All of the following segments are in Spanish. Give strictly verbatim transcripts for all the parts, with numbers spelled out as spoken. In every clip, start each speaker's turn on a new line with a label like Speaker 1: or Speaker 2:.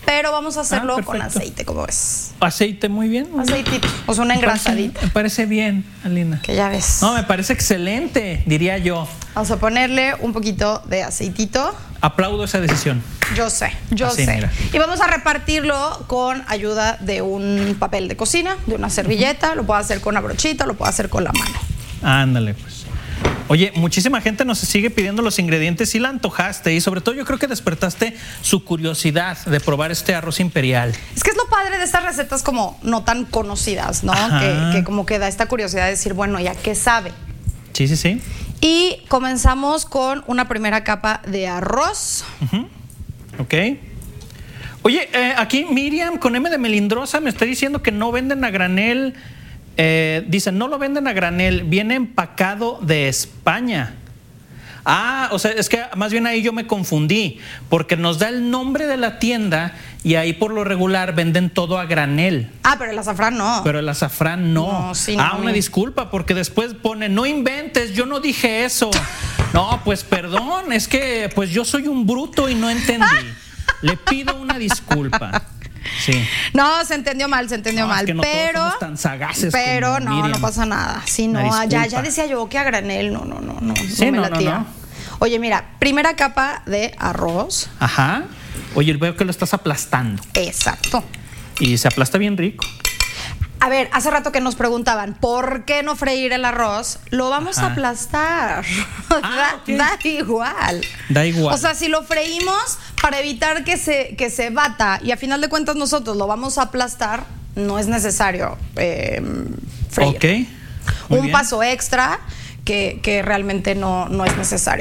Speaker 1: pero vamos a hacerlo
Speaker 2: ah,
Speaker 1: con aceite, ¿cómo ves?
Speaker 2: Aceite, muy bien. Muy
Speaker 1: Aceitito, o sea, una engrasadita.
Speaker 2: Me parece, me parece bien, Alina.
Speaker 1: Que ya ves.
Speaker 2: No, me parece excelente, diría yo.
Speaker 1: Vamos a ponerle un poquito de aceitito.
Speaker 2: Aplaudo esa decisión.
Speaker 1: Yo sé, yo
Speaker 2: Así,
Speaker 1: sé.
Speaker 2: mira.
Speaker 1: Y vamos a repartirlo con ayuda de un papel de cocina, de una servilleta. Lo puedo hacer con una brochita, lo puedo hacer con la mano.
Speaker 2: Ándale, pues. Oye, muchísima gente nos sigue pidiendo los ingredientes y la antojaste y sobre todo yo creo que despertaste su curiosidad de probar este arroz imperial.
Speaker 1: Es que es lo padre de estas recetas como no tan conocidas, ¿no? Que, que como que da esta curiosidad de decir, bueno, ¿ya qué sabe?
Speaker 2: Sí, sí, sí.
Speaker 1: Y comenzamos con una primera capa de arroz.
Speaker 2: Uh-huh. Ok. Oye, eh, aquí Miriam con M de Melindrosa me está diciendo que no venden a granel. Eh, dicen, no lo venden a granel, viene empacado de España. Ah, o sea, es que más bien ahí yo me confundí, porque nos da el nombre de la tienda y ahí por lo regular venden todo a granel.
Speaker 1: Ah, pero el azafrán no.
Speaker 2: Pero el azafrán no.
Speaker 1: No, sí,
Speaker 2: ah,
Speaker 1: no,
Speaker 2: una
Speaker 1: no.
Speaker 2: disculpa, porque después pone, no inventes, yo no dije eso. No, pues perdón, es que pues yo soy un bruto y no entendí. Le pido una disculpa. Sí.
Speaker 1: No, se entendió mal, se entendió
Speaker 2: no,
Speaker 1: mal,
Speaker 2: es que no
Speaker 1: pero
Speaker 2: todos somos tan sagaces
Speaker 1: pero
Speaker 2: como
Speaker 1: no,
Speaker 2: Miriam.
Speaker 1: no pasa nada. Sí, no, ya, ya decía yo que a granel, no, no, no, no,
Speaker 2: sí,
Speaker 1: no me
Speaker 2: no,
Speaker 1: latía.
Speaker 2: no, no.
Speaker 1: Oye, mira, primera capa de arroz.
Speaker 2: Ajá. Oye, veo que lo estás aplastando.
Speaker 1: Exacto.
Speaker 2: Y se aplasta bien rico.
Speaker 1: A ver, hace rato que nos preguntaban, ¿por qué no freír el arroz? Lo vamos
Speaker 2: Ajá.
Speaker 1: a aplastar.
Speaker 2: Ah,
Speaker 1: da,
Speaker 2: okay.
Speaker 1: da igual.
Speaker 2: Da igual.
Speaker 1: O sea, si lo freímos para evitar que se, que se bata y a final de cuentas nosotros lo vamos a aplastar, no es necesario eh, freír.
Speaker 2: Ok. Muy
Speaker 1: Un
Speaker 2: bien.
Speaker 1: paso extra que, que realmente no, no es necesario.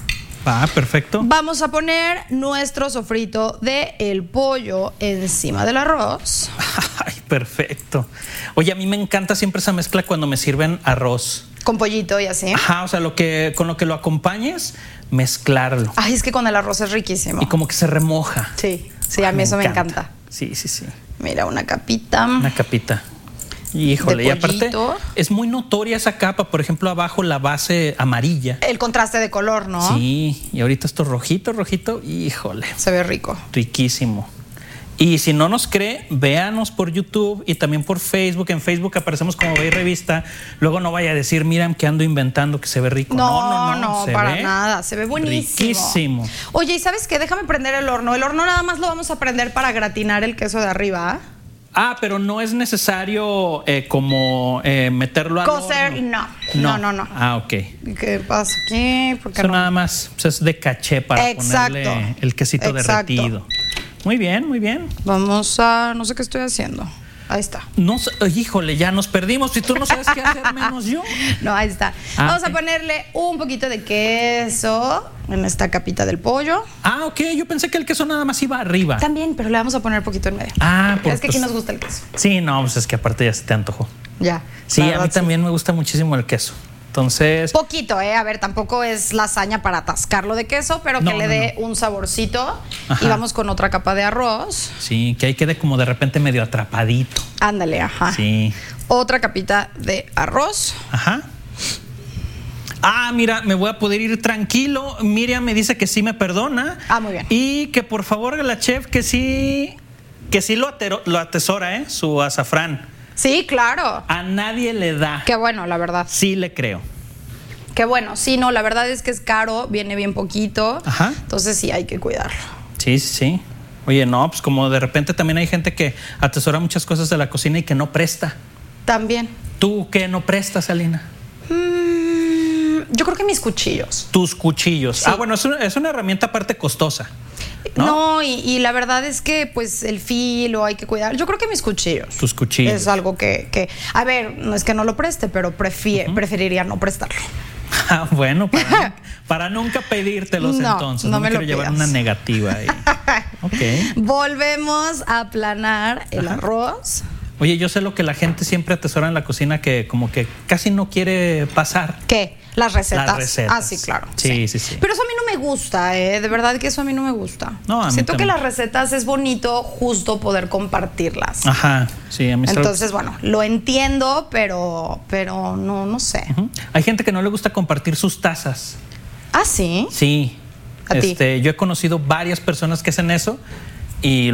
Speaker 2: Ah, perfecto.
Speaker 1: Vamos a poner nuestro sofrito de el pollo encima del arroz.
Speaker 2: Ay, perfecto. Oye, a mí me encanta siempre esa mezcla cuando me sirven arroz.
Speaker 1: Con pollito y así.
Speaker 2: Ajá, o sea, lo que, con lo que lo acompañes, mezclarlo.
Speaker 1: Ay, es que con el arroz es riquísimo.
Speaker 2: Y como que se remoja.
Speaker 1: Sí, sí, a mí eso me encanta.
Speaker 2: Sí, sí, sí.
Speaker 1: Mira, una capita.
Speaker 2: Una capita. Híjole,
Speaker 1: de
Speaker 2: y aparte
Speaker 1: pollito.
Speaker 2: es muy notoria esa capa, por ejemplo, abajo la base amarilla.
Speaker 1: El contraste de color, ¿no?
Speaker 2: Sí, y ahorita esto rojito, rojito, híjole.
Speaker 1: Se ve rico.
Speaker 2: Riquísimo. Y si no nos cree, véanos por YouTube y también por Facebook. En Facebook aparecemos como Ve y Revista. Luego no vaya a decir, miren que ando inventando que se ve rico.
Speaker 1: No,
Speaker 2: no, no,
Speaker 1: no,
Speaker 2: no se
Speaker 1: para
Speaker 2: ve
Speaker 1: nada. Se ve buenísimo.
Speaker 2: Riquísimo.
Speaker 1: Oye, ¿y sabes qué? Déjame prender el horno. El horno nada más lo vamos a prender para gratinar el queso de arriba.
Speaker 2: Ah, pero no es necesario eh, como eh, meterlo al
Speaker 1: Cocer,
Speaker 2: horno.
Speaker 1: no. No, no, no.
Speaker 2: Ah, ok.
Speaker 1: ¿Qué pasa aquí? ¿Por qué
Speaker 2: Eso
Speaker 1: no?
Speaker 2: nada más pues, es de caché para
Speaker 1: Exacto.
Speaker 2: ponerle el quesito
Speaker 1: Exacto.
Speaker 2: derretido. Muy bien, muy bien.
Speaker 1: Vamos a... No sé qué estoy haciendo. Ahí está.
Speaker 2: No, sé- híjole, ya nos perdimos. Si tú no sabes qué hacer, menos yo.
Speaker 1: No, ahí está.
Speaker 2: Ah,
Speaker 1: Vamos
Speaker 2: ok.
Speaker 1: a ponerle un poquito de queso en esta capita del pollo.
Speaker 2: Ah, ok. Yo pensé que el queso nada más iba arriba.
Speaker 1: También, pero le vamos a poner un poquito en medio.
Speaker 2: Ah, por-
Speaker 1: Es que aquí
Speaker 2: pues-
Speaker 1: nos gusta el queso.
Speaker 2: Sí, no, pues es que aparte ya se te antojó.
Speaker 1: Ya.
Speaker 2: Sí,
Speaker 1: la
Speaker 2: a
Speaker 1: verdad,
Speaker 2: mí también me gusta muchísimo el queso. Entonces,
Speaker 1: Poquito, ¿eh? A ver, tampoco es lasaña para atascarlo de queso, pero que
Speaker 2: No,
Speaker 1: le
Speaker 2: no,
Speaker 1: dé un saborcito.
Speaker 2: Ajá.
Speaker 1: Y vamos con otra capa de arroz.
Speaker 2: sí, que ahí quede como de repente medio atrapadito.
Speaker 1: Ándale, ajá.
Speaker 2: Sí.
Speaker 1: Otra capita de arroz.
Speaker 2: Ajá. Ah, mira, me voy a poder ir tranquilo. Miriam me dice que sí me perdona.
Speaker 1: Ah, muy bien.
Speaker 2: Y que por favor la chef que sí, que sí lo, atero- lo atesora, ¿eh? Su azafrán.
Speaker 1: Sí, claro.
Speaker 2: A nadie le da.
Speaker 1: Qué bueno, la verdad.
Speaker 2: Sí le creo.
Speaker 1: Qué bueno. Sí, no, la verdad es que es caro, viene bien poquito.
Speaker 2: Ajá.
Speaker 1: Entonces sí hay que cuidarlo.
Speaker 2: Sí, sí, sí. Oye, no, pues como de repente también hay gente que atesora muchas cosas de la cocina y que no presta.
Speaker 1: También.
Speaker 2: ¿Tú qué no prestas, Alina?
Speaker 1: Mm, yo creo que mis cuchillos.
Speaker 2: Tus cuchillos.
Speaker 1: Sí.
Speaker 2: Ah, bueno, es una, es una herramienta aparte costosa. ¿No?
Speaker 1: No, y, y la verdad es que pues el filo hay que cuidar. Yo creo que mis cuchillos.
Speaker 2: Tus cuchillos.
Speaker 1: Es algo que, que a ver, no es que no lo preste, pero prefie- uh-huh. preferiría no prestarlo.
Speaker 2: Ah, bueno, para, para nunca pedírtelos
Speaker 1: No,
Speaker 2: entonces.
Speaker 1: no
Speaker 2: No,
Speaker 1: me
Speaker 2: me
Speaker 1: lo
Speaker 2: quiero llevar
Speaker 1: pidas.
Speaker 2: una negativa ahí. Ok.
Speaker 1: Volvemos a aplanar el
Speaker 2: Ajá.
Speaker 1: arroz.
Speaker 2: Oye, yo sé lo que la gente siempre atesora en la cocina que como que casi no quiere pasar.
Speaker 1: ¿Qué? Las recetas.
Speaker 2: Las recetas.
Speaker 1: Ah, sí, claro.
Speaker 2: Sí, sí, sí.
Speaker 1: Pero eso a mí no me gusta, ¿eh? De verdad que eso a mí no me gusta.
Speaker 2: No, a mí
Speaker 1: Siento que
Speaker 2: también.
Speaker 1: las recetas es bonito justo poder compartirlas.
Speaker 2: Ajá, sí, a mí es algo-
Speaker 1: Entonces, bueno, lo entiendo, pero, pero no, no sé.
Speaker 2: Ujú. Hay gente que no le gusta compartir sus tazas.
Speaker 1: Ah, sí.
Speaker 2: Sí.
Speaker 1: ¿A ti?
Speaker 2: Este, yo he conocido varias personas que hacen eso y